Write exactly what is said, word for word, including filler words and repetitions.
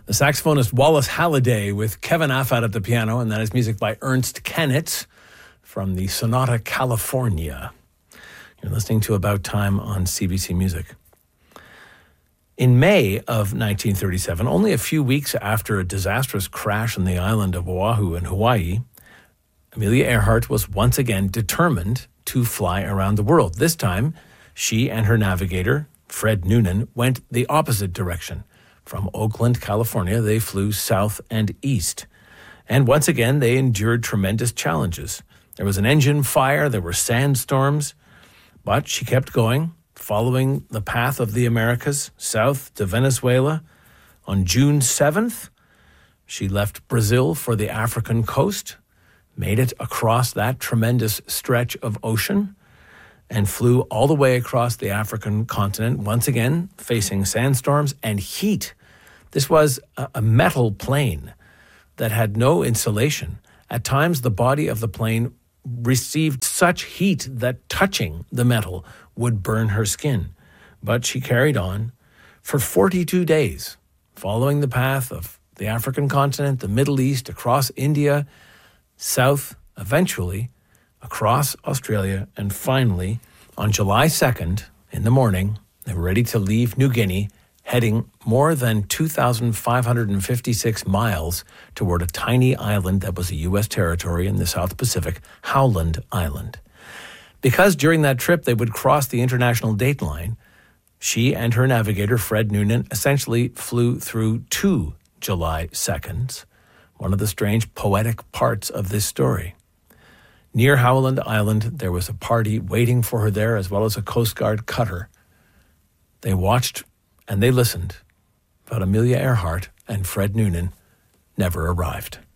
The saxophonist Wallace Halliday with Kevin Affat at the piano, and that is music by Ernst Kennett from the Sonata California. You're listening to About Time on C B C Music. In May of nineteen thirty-seven, only a few weeks after a disastrous crash on the island of Oahu in Hawaii, Amelia Earhart was once again determined to fly around the world. This time, she and her navigator, Fred Noonan, went the opposite direction. From Oakland, California, they flew south and east. And once again, they endured tremendous challenges. There was an engine fire, there were sandstorms, but she kept going, following the path of the Americas, south to Venezuela. On June seventh, she left Brazil for the African coast, made it across that tremendous stretch of ocean, and flew all the way across the African continent, once again facing sandstorms and heat. This was a metal plane that had no insulation. At times, the body of the plane received such heat that touching the metal would burn her skin. But she carried on for forty-two days, following the path of the African continent, the Middle East, across India, south, eventually across Australia, and finally, on July second, in the morning, they were ready to leave New Guinea, heading more than two thousand five hundred fifty-six miles toward a tiny island that was a U S territory in the South Pacific, Howland Island. Because during that trip they would cross the international date line, she and her navigator, Fred Noonan, essentially flew through two July seconds, one of the strange poetic parts of this story. Near Howland Island, there was a party waiting for her there, as well as a Coast Guard cutter. They watched and they listened, but Amelia Earhart and Fred Noonan never arrived.